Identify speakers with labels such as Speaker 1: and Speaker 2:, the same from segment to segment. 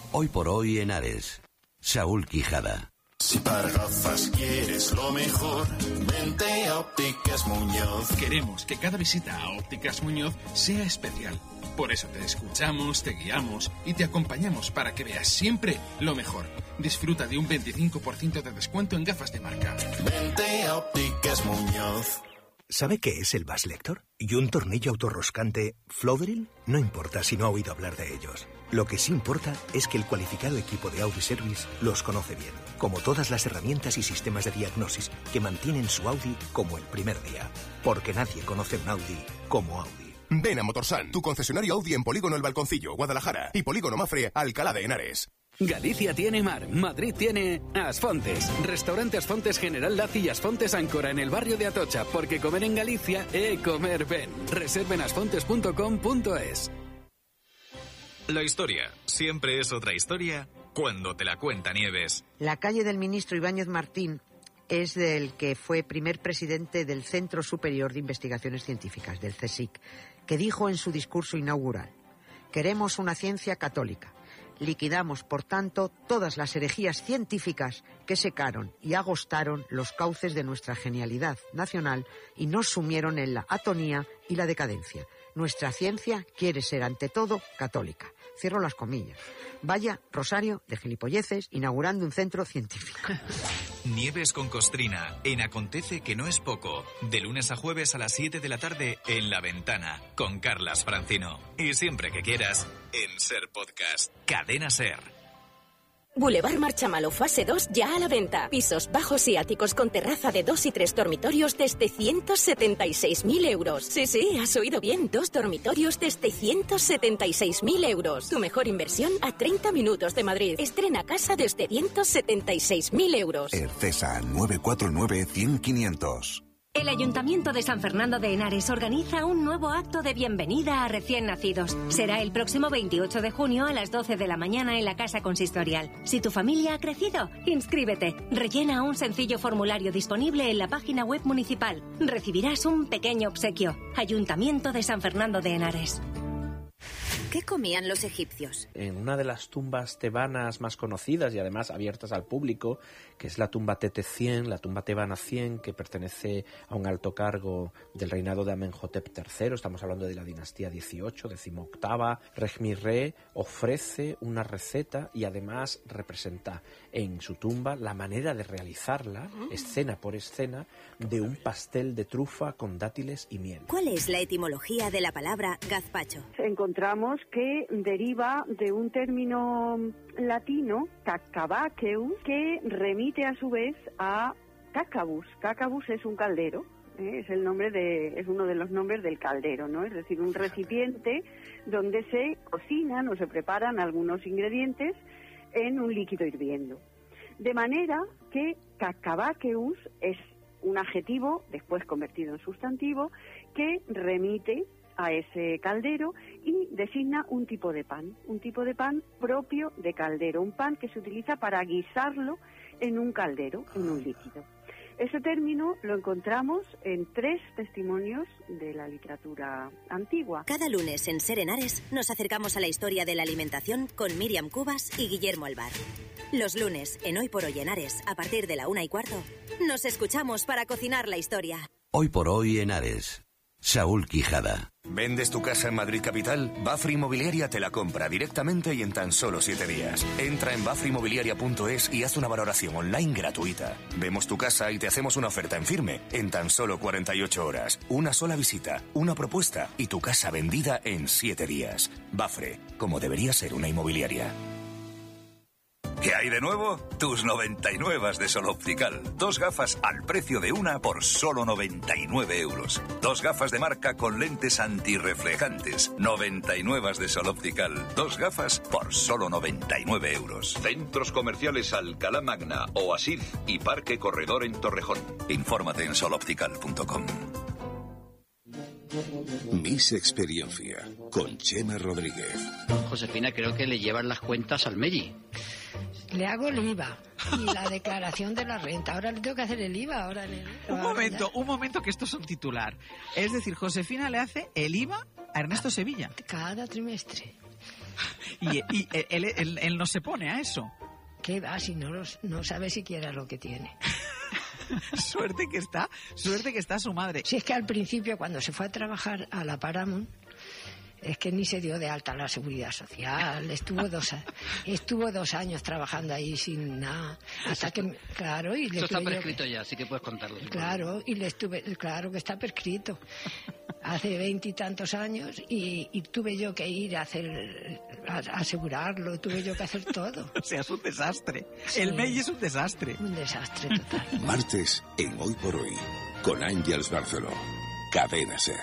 Speaker 1: Hoy por hoy en Ares. Saúl Quijada.
Speaker 2: Si para gafas quieres lo mejor, vente a Ópticas Muñoz.
Speaker 3: Queremos que cada visita a Ópticas Muñoz sea especial. Por eso te escuchamos, te guiamos y te acompañamos para que veas siempre lo mejor. Disfruta de un 25% de descuento en gafas de marca.
Speaker 2: Vente a Ópticas Muñoz.
Speaker 4: ¿Sabe qué es el Bass Lector? ¿Y un tornillo autorroscante Flodril? No importa si no ha oído hablar de ellos. Lo que sí importa es que el cualificado equipo de Audi Service los conoce bien, como todas las herramientas y sistemas de diagnosis que mantienen su Audi como el primer día. Porque nadie conoce un Audi como Audi.
Speaker 5: Ven a Motorsan, tu concesionario Audi en Polígono El Balconcillo, Guadalajara, y Polígono Mafre, Alcalá de Henares.
Speaker 6: Galicia tiene mar, Madrid tiene Asfontes. Restaurante Asfontes General Laci y Asfontes Áncora en el barrio de Atocha, porque comer en Galicia comer ben. Reserven asfontes.com.es.
Speaker 7: La historia siempre es otra historia cuando te la cuenta Nieves.
Speaker 8: La calle del ministro Ibáñez Martín es del que fue primer presidente del Centro Superior de Investigaciones Científicas, del CSIC, que dijo en su discurso inaugural: queremos una ciencia católica. Liquidamos, por tanto, todas las herejías científicas que secaron y agostaron los cauces de nuestra genialidad nacional y nos sumieron en la atonía y la decadencia. Nuestra ciencia quiere ser, ante todo, católica. Cierro las comillas. Vaya rosario de gilipolleces inaugurando un centro científico.
Speaker 7: Nieves con Costrina, en Acontece que no es poco. De lunes a jueves a las 7 de la tarde en La Ventana, con Carlas Francino. Y siempre que quieras, en Ser Podcast. Cadena Ser.
Speaker 9: Boulevard Marchamalo fase 2 ya a la venta. Pisos bajos y áticos con terraza de 2 y 3 dormitorios desde 176.000 euros. Sí, has oído bien. 2 dormitorios desde 176.000 euros. Tu mejor inversión a 30 minutos de Madrid. Estrena casa desde 176.000 euros.
Speaker 10: Ercesa 949-100-500.
Speaker 11: El Ayuntamiento de San Fernando de Henares organiza un nuevo acto de bienvenida a recién nacidos. Será el próximo 28 de junio a las 12 de la mañana en la Casa Consistorial. Si tu familia ha crecido, inscríbete. Rellena un sencillo formulario disponible en la página web municipal. Recibirás un pequeño obsequio. Ayuntamiento de San Fernando de Henares.
Speaker 12: ¿Qué comían los egipcios?
Speaker 13: En una de las tumbas tebanas más conocidas y además abiertas al público, que es la tumba Tete 100, la tumba tebana 100, que pertenece a un alto cargo del reinado de Amenhotep III, estamos hablando de la dinastía 18, 18ª, Regmi-Re ofrece una receta y además representa en su tumba la manera de realizarla, escena por escena, de un pastel de trufa con dátiles y miel.
Speaker 12: ¿Cuál es la etimología de la palabra gazpacho?
Speaker 14: Encontramos que deriva de un término latino, cacabaceus, que remite a su vez a cacabus. Cacabus es un caldero, es uno de los nombres del caldero, ¿no? Es decir, un recipiente donde se cocinan o se preparan algunos ingredientes en un líquido hirviendo. De manera que cacabaceus es un adjetivo, después convertido en sustantivo, que remite a ese caldero y designa un tipo de pan propio de caldero, un pan que se utiliza para guisarlo en un caldero, en un líquido. Ese término lo encontramos en 3 testimonios de la literatura antigua.
Speaker 12: Cada lunes en Ser Henares nos acercamos a la historia de la alimentación con Míriam Cubas y Guillermo Alvar. Los lunes, en Hoy por Hoy Henares, a partir de la 1:15, nos escuchamos para cocinar la historia.
Speaker 1: Hoy por Hoy Henares. Saúl Quijada.
Speaker 15: ¿Vendes tu casa en Madrid Capital? Bafre Inmobiliaria te la compra directamente y en tan solo 7 días. Entra en bafreinmobiliaria.es y haz una valoración online gratuita. Vemos tu casa y te hacemos una oferta en firme en tan solo 48 horas. Una sola visita, una propuesta y tu casa vendida en 7 días. Bafre, como debería ser una inmobiliaria.
Speaker 16: ¿Qué hay de nuevo? Tus 99 de Sol Optical. 2 gafas al precio de una por solo 99 euros. 2 gafas de marca con lentes antirreflejantes. 99 de Sol Optical. 2 gafas por solo 99 euros. Centros comerciales Alcalá Magna, Oasis y Parque Corredor en Torrejón. Infórmate en soloptical.com.
Speaker 10: Miss Experiencia, con Chema Rodríguez.
Speaker 17: Josefina, creo que le llevan las cuentas al Melli.
Speaker 18: Le hago el IVA y la declaración de la renta. Ahora le tengo que hacer el IVA.
Speaker 19: Un momento, que esto es un titular. Es decir, Josefina le hace el IVA a Ernesto Sevilla.
Speaker 18: Cada trimestre.
Speaker 19: Y él no se pone a eso.
Speaker 18: ¿Qué va si no sabe siquiera lo que tiene?
Speaker 19: Suerte que está su madre.
Speaker 18: Si es que al principio, cuando se fue a trabajar a la Paramount, es que ni se dio de alta la seguridad social. Estuvo 2 años trabajando ahí sin nada. Hasta que, claro, y
Speaker 17: eso está prescrito ya, así que puedes contarlo.
Speaker 18: Claro, claro que está prescrito. Hace 20 y tantos años y tuve yo que ir a asegurarlo, tuve yo que hacer todo.
Speaker 19: O sea, es un desastre.
Speaker 18: Sí.
Speaker 19: El MEI es un desastre.
Speaker 18: Un desastre total.
Speaker 10: Martes en Hoy por Hoy, con Ángels Barceló. Cadena SER.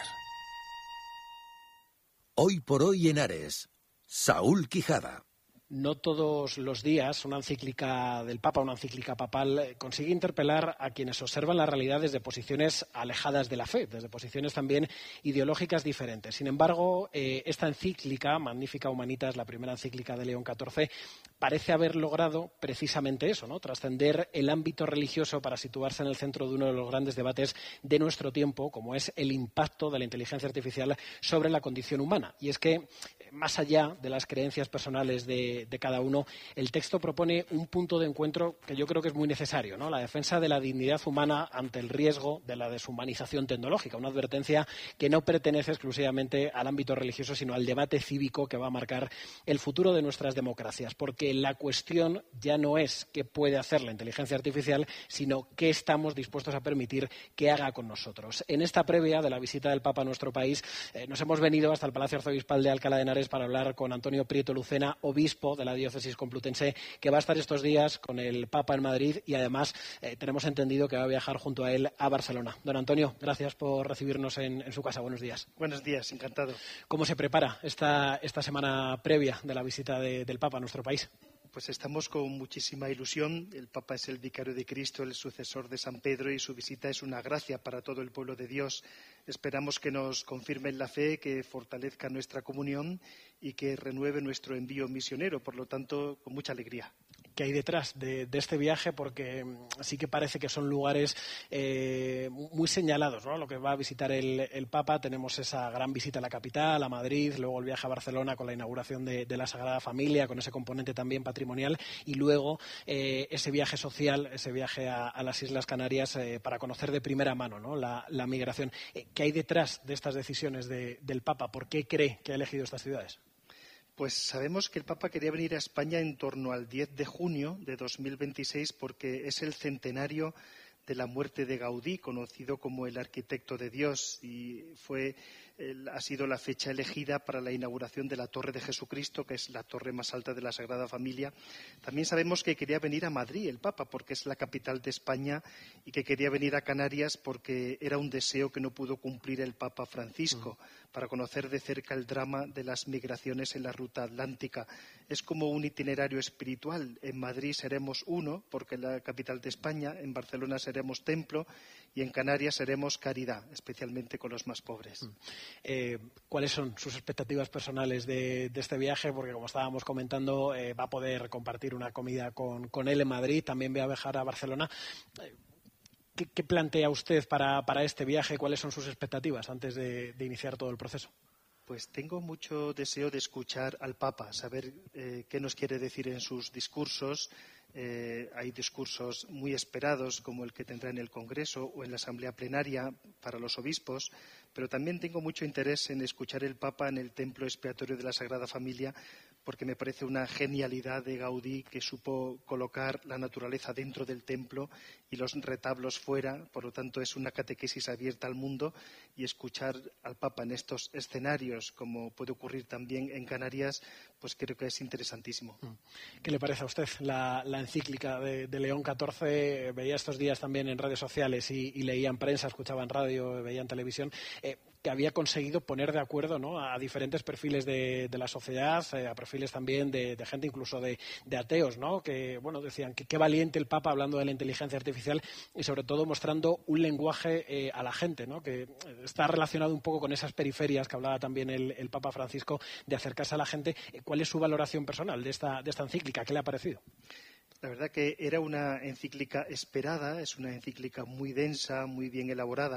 Speaker 1: Hoy por Hoy en Ares, Saúl Quijada.
Speaker 20: No todos los días una encíclica del Papa, una encíclica papal, consigue interpelar a quienes observan la realidad desde posiciones alejadas de la fe, desde posiciones también ideológicas diferentes. Sin embargo, esta encíclica, Magnificat Humanitas, la primera encíclica de León XIV, parece haber logrado precisamente eso, ¿no? Trascender el ámbito religioso para situarse en el centro de uno de los grandes debates de nuestro tiempo, como es el impacto de la inteligencia artificial sobre la condición humana. Y es que, más allá de las creencias personales de cada uno, el texto propone un punto de encuentro que yo creo que es muy necesario, ¿no? La defensa de la dignidad humana ante el riesgo de la deshumanización tecnológica, una advertencia que no pertenece exclusivamente al ámbito religioso, sino al debate cívico que va a marcar el futuro de nuestras democracias, porque la cuestión ya no es qué puede hacer la inteligencia artificial, sino qué estamos dispuestos a permitir que haga con nosotros. En esta previa de la visita del Papa a nuestro país, nos hemos venido hasta el Palacio Arzobispal de Alcalá de Henares para hablar con Antonio Prieto Lucena, obispo de la diócesis complutense, que va a estar estos días con el Papa en Madrid y además tenemos entendido que va a viajar junto a él a Barcelona. Don Antonio, gracias por recibirnos en su casa. Buenos días.
Speaker 21: Buenos días, encantado.
Speaker 20: ¿Cómo se prepara esta semana previa de la visita del Papa a nuestro país?
Speaker 21: Pues estamos con muchísima ilusión. El Papa es el vicario de Cristo, el sucesor de San Pedro, y su visita es una gracia para todo el pueblo de Dios. Esperamos que nos confirme en la fe, que fortalezca nuestra comunión y que renueve nuestro envío misionero. Por lo tanto, con mucha alegría.
Speaker 20: ¿Qué hay detrás de este viaje? Porque sí que parece que son lugares muy señalados, ¿no? Lo que va a visitar el Papa. Tenemos esa gran visita a la capital, a Madrid, luego el viaje a Barcelona con la inauguración de la Sagrada Familia, con ese componente también patrimonial, y luego ese viaje social, ese viaje a las Islas Canarias para conocer de primera mano, ¿no? la migración. ¿Qué hay detrás de estas decisiones del Papa? ¿Por qué cree que ha elegido estas ciudades?
Speaker 21: Pues sabemos que el Papa quería venir a España en torno al 10 de junio de 2026 porque es el centenario de la muerte de Gaudí, conocido como el arquitecto de Dios, y ha sido la fecha elegida para la inauguración de la Torre de Jesucristo, que es la torre más alta de la Sagrada Familia. También sabemos que quería venir a Madrid el Papa, porque es la capital de España, y que quería venir a Canarias porque era un deseo que no pudo cumplir el Papa Francisco, para conocer de cerca el drama de las migraciones en la ruta atlántica. Es como un itinerario espiritual. En Madrid seremos uno, porque es la capital de España, en Barcelona seremos templo, y en Canarias seremos caridad, especialmente con los más pobres.
Speaker 20: ¿Cuáles son sus expectativas personales de este viaje? Porque, como estábamos comentando, va a poder compartir una comida con él en Madrid, también va a viajar a Barcelona. ¿Qué plantea usted para este viaje? ¿Cuáles son sus expectativas antes de iniciar todo el proceso?
Speaker 21: Pues tengo mucho deseo de escuchar al Papa, saber qué nos quiere decir en sus discursos. Hay discursos muy esperados, como el que tendrá en el Congreso o en la Asamblea Plenaria para los obispos, pero también tengo mucho interés en escuchar el Papa en el Templo Expiatorio de la Sagrada Familia, porque me parece una genialidad de Gaudí, que supo colocar la naturaleza dentro del templo y los retablos fuera. Por lo tanto, es una catequesis abierta al mundo, y escuchar al Papa en estos escenarios, como puede ocurrir también en Canarias, pues creo que es interesantísimo.
Speaker 20: ¿Qué le parece a usted la encíclica de León XIV? Veía estos días también en redes sociales y leía en prensa, escuchaba en radio, veía en televisión, que había conseguido poner de acuerdo, ¿no?, a diferentes perfiles de la sociedad, a perfiles también de gente incluso de ateos, ¿no?, que bueno, decían que qué valiente el Papa hablando de la inteligencia artificial y sobre todo mostrando un lenguaje a la gente, ¿no?, que está relacionado un poco con esas periferias que hablaba también el Papa Francisco, de acercarse a la gente. ¿Cuál es su valoración personal de esta encíclica? ¿Qué le ha parecido?
Speaker 21: La verdad que era una encíclica esperada, es una encíclica muy densa, muy bien elaborada.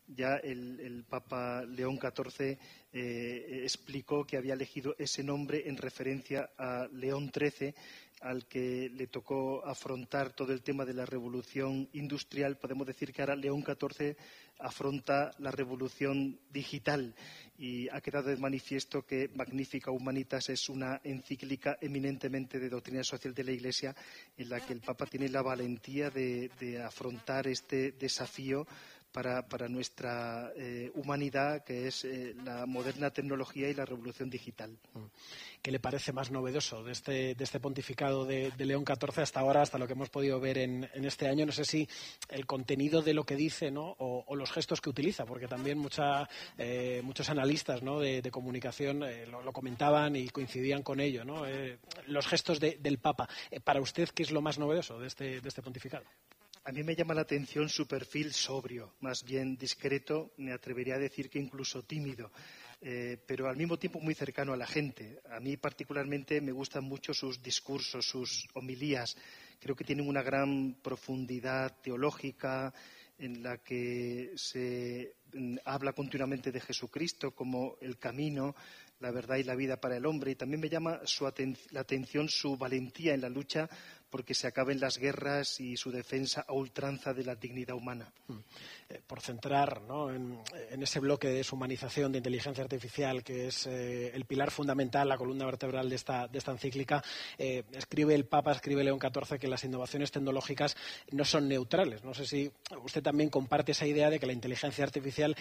Speaker 21: Ya el Papa León XIV explicó que había elegido ese nombre en referencia a León XIII, al que le tocó afrontar todo el tema de la revolución industrial. Podemos decir que ahora León XIV afronta la revolución digital y ha quedado de manifiesto que Magnificat Humanitas es una encíclica eminentemente de doctrina social de la Iglesia, en la que el Papa tiene la valentía de afrontar este desafío para nuestra humanidad, que es la moderna tecnología y la revolución digital.
Speaker 20: ¿Qué le parece más novedoso de este pontificado de León XIV hasta ahora, hasta lo que hemos podido ver en este año? No sé si el contenido de lo que dice, ¿no? o los gestos que utiliza, porque también muchos analistas, ¿no? de comunicación lo comentaban y coincidían con ello, ¿no? Los gestos del Papa. Para usted, ¿qué es lo más novedoso de este pontificado?
Speaker 21: A mí me llama la atención su perfil sobrio, más bien discreto, me atrevería a decir que incluso tímido, pero al mismo tiempo muy cercano a la gente. A mí particularmente me gustan mucho sus discursos, sus homilías. Creo que tienen una gran profundidad teológica en la que se habla continuamente de Jesucristo como el camino, la verdad y la vida para el hombre. Y también me llama la atención su valentía en la lucha porque se acaben las guerras y su defensa a ultranza de la dignidad humana.
Speaker 20: Por centrar, ¿no? en ese bloque de deshumanización de inteligencia artificial, que es el pilar fundamental, la columna vertebral de esta encíclica, escribe León XIV, que las innovaciones tecnológicas no son neutrales. No sé si usted también comparte esa idea de que la inteligencia artificial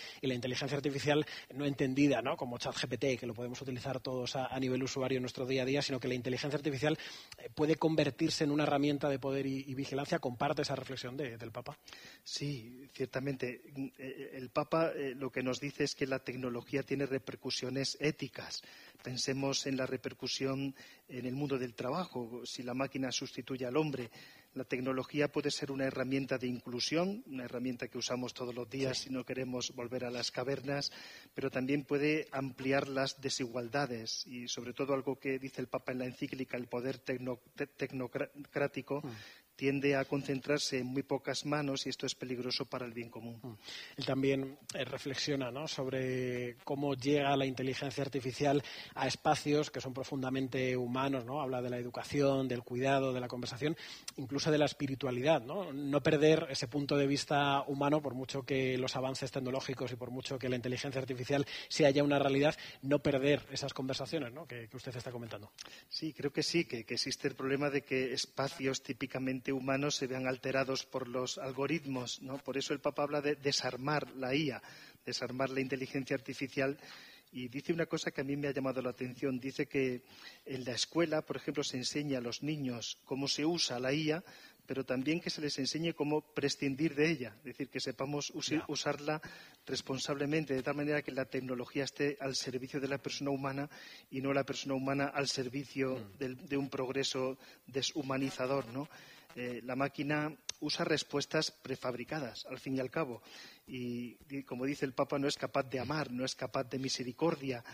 Speaker 20: no entendida, ¿no? como ChatGPT, que lo podemos utilizar todos a nivel usuario en nuestro día a día, sino que la inteligencia artificial puede convertirse en una herramienta de poder y vigilancia. ¿Comparte esa reflexión del Papa?
Speaker 21: Sí, ciertamente. El Papa lo que nos dice es que la tecnología tiene repercusiones éticas. Pensemos en la repercusión en el mundo del trabajo. Si la máquina sustituye al hombre, la tecnología puede ser una herramienta de inclusión, una herramienta que usamos todos los días si no queremos volver a las cavernas, pero también puede ampliar las desigualdades y, sobre todo, algo que dice el Papa en la encíclica, el poder tecnocrático tiende a concentrarse en muy pocas manos y esto es peligroso para el bien común.
Speaker 20: Él también reflexiona, ¿no? sobre cómo llega la inteligencia artificial a espacios que son profundamente humanos, ¿no? Habla de la educación, del cuidado, de la conversación, incluso de la espiritualidad, no perder ese punto de vista humano, por mucho que los avances tecnológicos y por mucho que la inteligencia artificial sea ya una realidad, no perder esas conversaciones, ¿no? que usted está comentando.
Speaker 21: Sí, creo que sí, que existe el problema de que espacios típicamente humanos se vean alterados por los algoritmos, ¿no? Por eso el Papa habla de desarmar la IA, desarmar la inteligencia artificial, y dice una cosa que a mí me ha llamado la atención. Dice que en la escuela, por ejemplo, se enseña a los niños cómo se usa la IA, pero también que se les enseñe cómo prescindir de ella, es decir, que sepamos usarla responsablemente, de tal manera que la tecnología esté al servicio de la persona humana y no la persona humana al servicio de un progreso deshumanizador, ¿no? La máquina usa respuestas prefabricadas, al fin y al cabo, y como dice el Papa, no es capaz de amar, no es capaz de misericordia,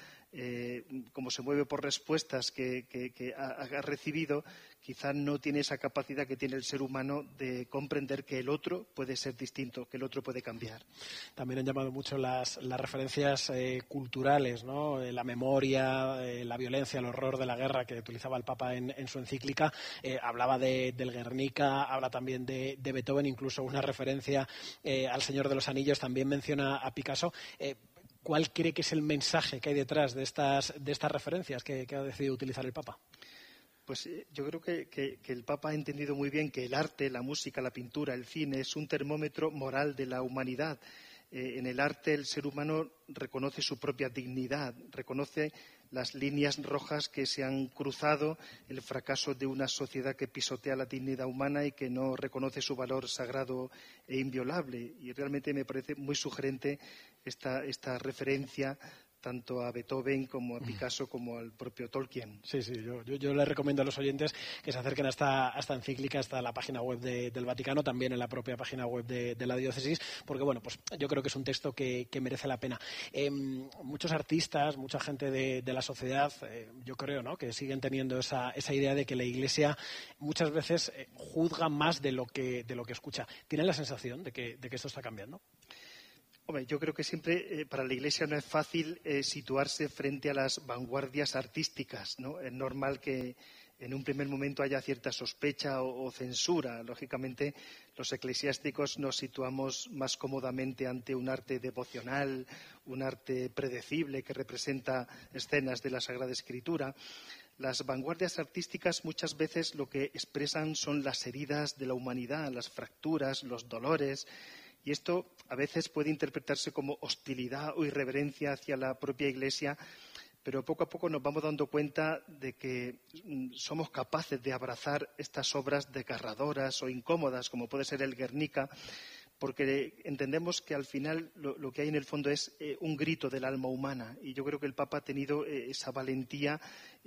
Speaker 21: como se mueve por respuestas que ha recibido, quizá no tiene esa capacidad que tiene el ser humano de comprender que el otro puede ser distinto, que el otro puede cambiar.
Speaker 20: También han llamado mucho las referencias culturales, ¿no? La memoria, la violencia, el horror de la guerra que utilizaba el Papa en su encíclica. Hablaba del Guernica, habla también de Beethoven, incluso una referencia al Señor de los Anillos, también menciona a Picasso. ¿Cuál cree que es el mensaje que hay detrás de estas referencias que ha decidido utilizar el Papa?
Speaker 21: Pues yo creo que el Papa ha entendido muy bien que el arte, la música, la pintura, el cine es un termómetro moral de la humanidad. En el arte el ser humano reconoce su propia dignidad, reconoce las líneas rojas que se han cruzado, el fracaso de una sociedad que pisotea la dignidad humana y que no reconoce su valor sagrado e inviolable. Y realmente me parece muy sugerente esta referencia tanto a Beethoven como a Picasso como al propio Tolkien.
Speaker 20: Sí, yo les recomiendo a los oyentes que se acerquen a esta encíclica, hasta la página web del Vaticano, también en la propia página web de la diócesis, porque bueno, pues yo creo que es un texto que merece la pena. Muchos artistas, mucha gente de la sociedad, yo creo, ¿no?, que siguen teniendo esa idea de que la Iglesia muchas veces juzga más de lo que escucha. ¿Tienen la sensación de que esto está cambiando?
Speaker 21: Hombre, yo creo que siempre para la Iglesia no es fácil situarse frente a las vanguardias artísticas, ¿no? Es normal que en un primer momento haya cierta sospecha o censura. Lógicamente, los eclesiásticos nos situamos más cómodamente ante un arte devocional, un arte predecible que representa escenas de la Sagrada Escritura. Las vanguardias artísticas muchas veces lo que expresan son las heridas de la humanidad, las fracturas, los dolores. Y esto a veces puede interpretarse como hostilidad o irreverencia hacia la propia Iglesia, pero poco a poco nos vamos dando cuenta de que somos capaces de abrazar estas obras desgarradoras o incómodas, como puede ser el Guernica, porque entendemos que al final lo que hay en el fondo es un grito del alma humana. Y yo creo que el Papa ha tenido esa valentía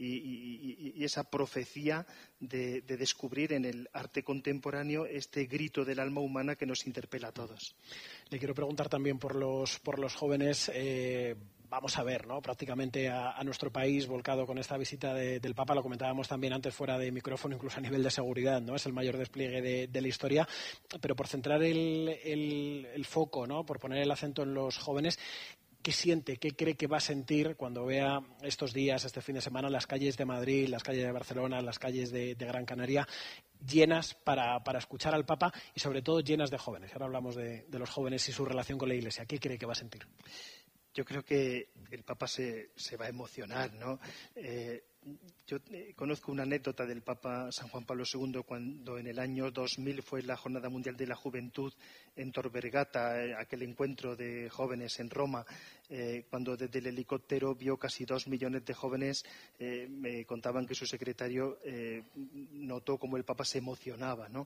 Speaker 21: y esa profecía de descubrir en el arte contemporáneo este grito del alma humana que nos interpela a todos.
Speaker 20: Le quiero preguntar también por los jóvenes. Vamos a ver, ¿no? Prácticamente a nuestro país volcado con esta visita del Papa, lo comentábamos también antes fuera de micrófono, incluso a nivel de seguridad, ¿no? Es el mayor despliegue de la historia, pero por centrar el foco, ¿no? Por poner el acento en los jóvenes, ¿qué siente, qué cree que va a sentir cuando vea estos días, este fin de semana, las calles de Madrid, las calles de Barcelona, las calles de Gran Canaria, llenas para escuchar al Papa y sobre todo llenas de jóvenes? Ahora hablamos de los jóvenes y su relación con la Iglesia. ¿Qué cree que va a sentir?
Speaker 21: Yo creo que el Papa se va a emocionar, ¿no? Yo conozco una anécdota del Papa San Juan Pablo II cuando en el año 2000 fue la Jornada Mundial de la Juventud en Tor Vergata, aquel encuentro de jóvenes en Roma, cuando desde el helicóptero vio casi 2 millones de jóvenes. Me contaban que su secretario notó cómo el Papa se emocionaba, ¿no?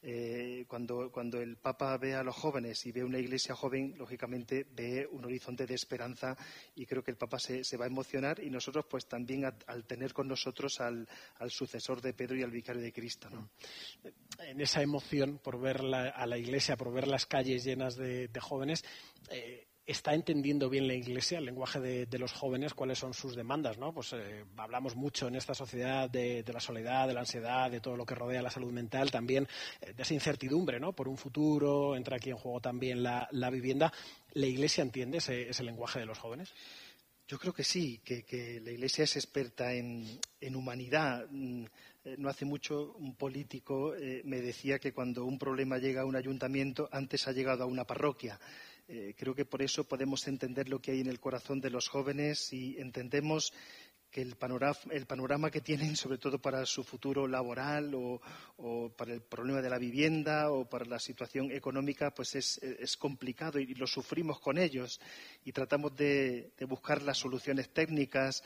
Speaker 21: Cuando el Papa ve a los jóvenes y ve una iglesia joven, lógicamente ve un horizonte de esperanza, y creo que el Papa se va a emocionar, y nosotros pues también al tener con nosotros al sucesor de Pedro y al vicario de Cristo, ¿no?
Speaker 20: En esa emoción por ver a la Iglesia, por ver las calles llenas de jóvenes, ¿está entendiendo bien la Iglesia, el lenguaje de los jóvenes, cuáles son sus demandas, ¿no? Pues hablamos mucho en esta sociedad de la soledad, de la ansiedad, de todo lo que rodea la salud mental, también de esa incertidumbre, ¿no? Por un futuro, entra aquí en juego también la vivienda. ¿La Iglesia entiende ese lenguaje de los jóvenes?
Speaker 21: Yo creo que sí, que la Iglesia es experta en humanidad. No hace mucho un político me decía que cuando un problema llega a un ayuntamiento, antes ha llegado a una parroquia. Creo que por eso podemos entender lo que hay en el corazón de los jóvenes y entendemos que el panorama que tienen, sobre todo para su futuro laboral o para el problema de la vivienda o para la situación económica, pues es complicado y lo sufrimos con ellos y tratamos de buscar las soluciones técnicas,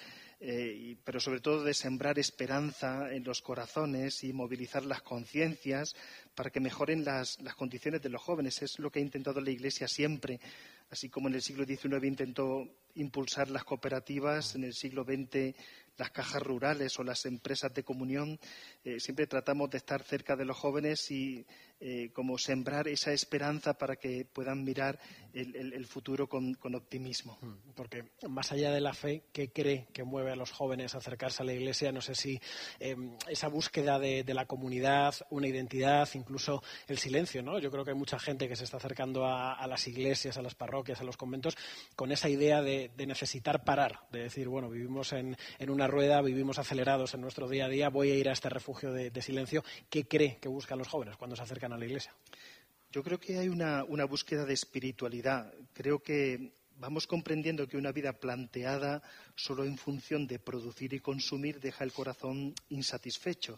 Speaker 21: pero sobre todo de sembrar esperanza en los corazones y movilizar las conciencias para que mejoren las condiciones de los jóvenes. Es lo que ha intentado la Iglesia siempre. Así como en el siglo XIX intentó impulsar las cooperativas, en el siglo XX las cajas rurales o las empresas de comunión, siempre tratamos de estar cerca de los jóvenes y como sembrar esa esperanza para que puedan mirar el futuro con optimismo.
Speaker 20: Porque más allá de la fe, ¿qué cree que mueve a los jóvenes a acercarse a la Iglesia? No sé si esa búsqueda de la comunidad, una identidad, incluso el silencio, ¿no? Yo creo que hay mucha gente que se está acercando a las iglesias, a las parroquias, a los conventos, con esa idea de necesitar parar, de decir, bueno, vivimos en una rueda, vivimos acelerados en nuestro día a día, voy a ir a este refugio de silencio. ¿Qué cree que buscan los jóvenes cuando se acercan a la Iglesia?
Speaker 21: Yo creo que hay una búsqueda de espiritualidad. Creo que vamos comprendiendo que una vida planteada solo en función de producir y consumir deja el corazón insatisfecho.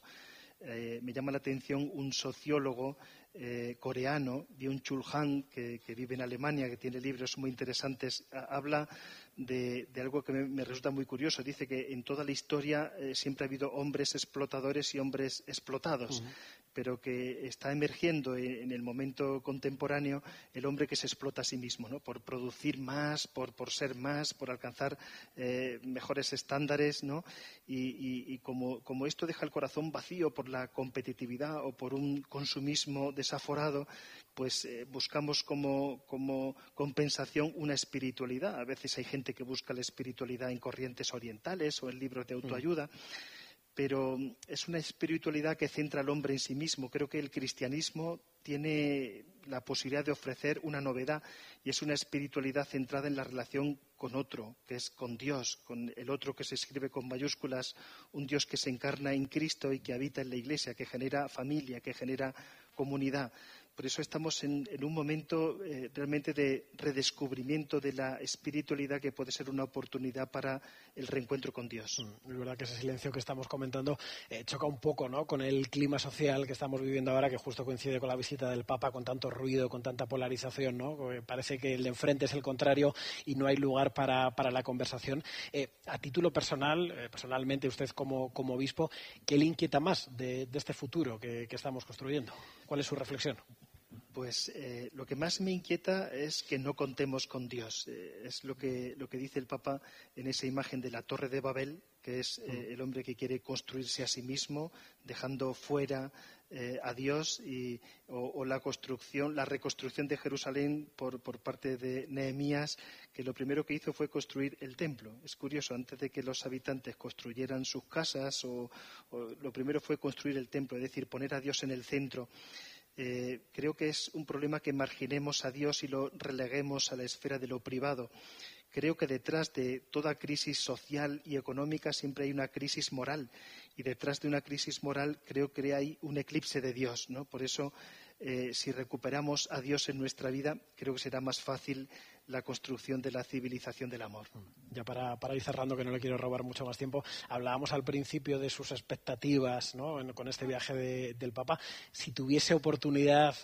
Speaker 21: Me llama la atención un sociólogo coreano, Byung-Chul Han, que vive en Alemania, que tiene libros muy interesantes. Habla de algo que me resulta muy curioso. Dice que en toda la historia siempre ha habido hombres explotadores y hombres explotados, pero que está emergiendo en el momento contemporáneo el hombre que se explota a sí mismo, ¿no? Por producir más, por ser más, por alcanzar mejores estándares, ¿no? Y como esto deja el corazón vacío por la competitividad o por un consumismo desaforado, pues buscamos como compensación una espiritualidad. A veces hay gente que busca la espiritualidad en corrientes orientales o en libros de autoayuda, pero es una espiritualidad que centra al hombre en sí mismo. Creo que el cristianismo tiene la posibilidad de ofrecer una novedad, y es una espiritualidad centrada en la relación con otro, que es con Dios, con el otro que se escribe con mayúsculas, un Dios que se encarna en Cristo y que habita en la Iglesia, que genera familia, que genera comunidad. Por eso estamos en un momento realmente de redescubrimiento de la espiritualidad, que puede ser una oportunidad para el reencuentro con Dios.
Speaker 20: Es verdad que ese silencio que estamos comentando choca un poco, ¿no?, con el clima social que estamos viviendo ahora, que justo coincide con la visita del Papa, con tanto ruido, con tanta polarización, ¿no? Parece que el de enfrente es el contrario y no hay lugar para la conversación. A título personal, personalmente, usted como obispo, ¿qué le inquieta más de este futuro que estamos construyendo? ¿Cuál es su reflexión?
Speaker 21: Pues lo que más me inquieta es que no contemos con Dios. Es lo que dice el Papa en esa imagen de la Torre de Babel, que es el hombre que quiere construirse a sí mismo, dejando fuera a Dios, o la reconstrucción de Jerusalén por parte de Nehemías, que lo primero que hizo fue construir el templo. Es curioso, antes de que los habitantes construyeran sus casas, lo primero fue construir el templo, es decir, poner a Dios en el centro. Creo que es un problema que marginemos a Dios y lo releguemos a la esfera de lo privado. Creo que detrás de toda crisis social y económica siempre hay una crisis moral, y detrás de una crisis moral creo que hay un eclipse de Dios, ¿no? Por eso, si recuperamos a Dios en nuestra vida, creo que será más fácil la construcción de la civilización del amor.
Speaker 20: Ya para ir cerrando, que no le quiero robar mucho más tiempo, hablábamos al principio de sus expectativas, ¿no?, con este viaje del Papa. Si tuviese oportunidad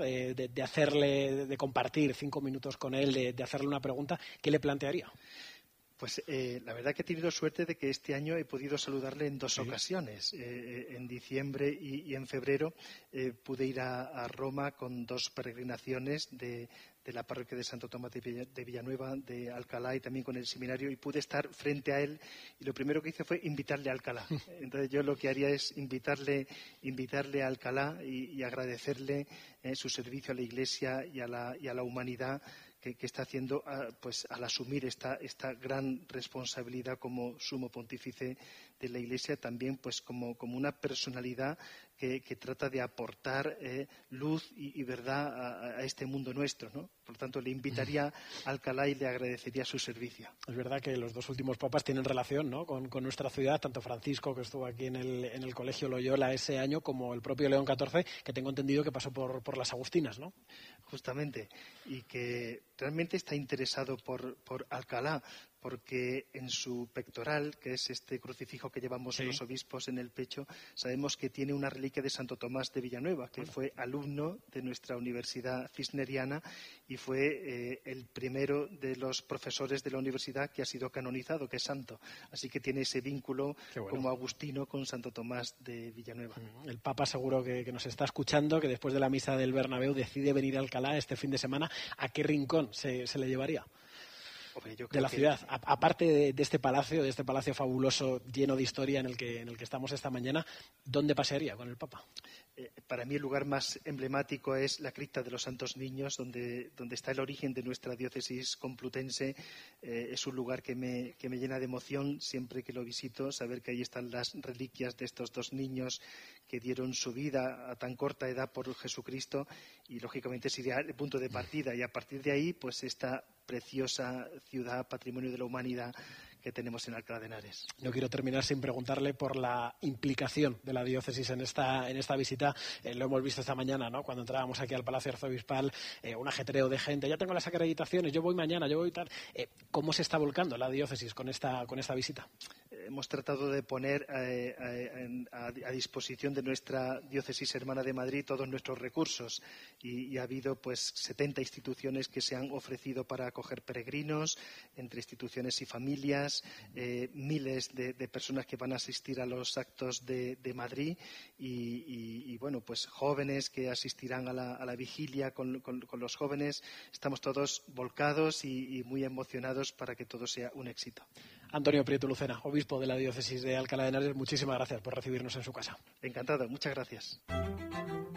Speaker 20: de compartir 5 minutos con él, de hacerle una pregunta, ¿qué le plantearía?
Speaker 21: Pues la verdad que he tenido suerte de que este año he podido saludarle en 2 ocasiones. En diciembre y en febrero pude ir a Roma con 2 peregrinaciones de la parroquia de Santo Tomás de Villanueva, de Alcalá, y también con el seminario, y pude estar frente a él, y lo primero que hice fue invitarle a Alcalá. Entonces yo lo que haría es invitarle a Alcalá y agradecerle su servicio a la Iglesia y a la humanidad que está haciendo al asumir esta gran responsabilidad como sumo pontífice de la Iglesia, también pues como una personalidad que trata de aportar luz y verdad a este mundo nuestro, ¿no? Por lo tanto, le invitaría a Alcalá y le agradecería su servicio.
Speaker 20: Es verdad que los 2 últimos papas tienen relación, ¿no?, con nuestra ciudad, tanto Francisco, que estuvo aquí en el Colegio Loyola ese año, como el propio León XIV, que tengo entendido que pasó por las Agustinas, ¿no?
Speaker 21: Justamente, y que realmente está interesado por Alcalá, porque en su pectoral, que es este crucifijo que llevamos los obispos en el pecho, sabemos que tiene una reliquia de Santo Tomás de Villanueva, que fue alumno de nuestra Universidad Cisneriana y fue el primero de los profesores de la universidad que ha sido canonizado, que es santo. Así que tiene ese vínculo como agustino con Santo Tomás de Villanueva.
Speaker 20: El Papa seguro que nos está escuchando, que después de la misa del Bernabéu decide venir a Alcalá este fin de semana. ¿A qué rincón se le llevaría de la ciudad? Aparte de este palacio fabuloso lleno de historia en el que estamos esta mañana, ¿dónde pasearía con el Papa?
Speaker 21: Para mí el lugar más emblemático es la cripta de los Santos Niños, donde está el origen de nuestra diócesis complutense. Es un lugar que me llena de emoción siempre que lo visito, saber que ahí están las reliquias de estos 2 niños que dieron su vida a tan corta edad por Jesucristo, y lógicamente sería el punto de partida, y a partir de ahí pues esta preciosa ciudad, patrimonio de la humanidad que tenemos en Alcalá de Henares.
Speaker 20: No quiero terminar sin preguntarle por la implicación de la diócesis en esta visita. Lo hemos visto esta mañana, ¿no?, cuando entrábamos aquí al Palacio Arzobispal, un ajetreo de gente. Ya tengo las acreditaciones, yo voy mañana, yo voy tal. ¿Cómo se está volcando la diócesis con esta visita?
Speaker 21: Hemos tratado de poner a disposición de nuestra diócesis hermana de Madrid todos nuestros recursos, y ha habido pues 70 instituciones que se han ofrecido para acoger peregrinos, entre instituciones y familias, miles de personas que van a asistir a los actos de Madrid, y bueno, pues jóvenes que asistirán a la vigilia con los jóvenes. Estamos todos volcados y muy emocionados para que todo sea un éxito.
Speaker 20: Antonio Prieto Lucena, obispo de la diócesis de Alcalá de Henares, muchísimas gracias por recibirnos en su casa.
Speaker 21: Encantado, muchas gracias.